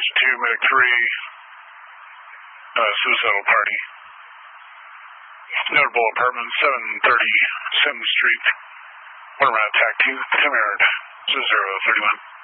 2, Medic 3, suicidal party. Notable apartment, 730 Sims Street. One around attack 2, Tim Aird, 0031.